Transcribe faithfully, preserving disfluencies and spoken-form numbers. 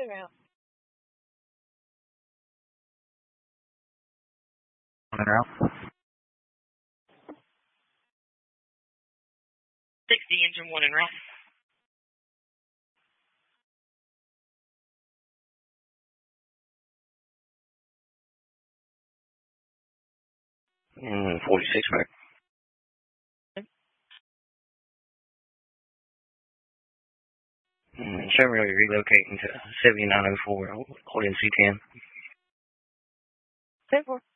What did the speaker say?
en route. En route. sixty, engine one en route. Mm, forty-six back. Mm, Chevrolet relocating to seventy-nine oh four, according to C ten. ten four.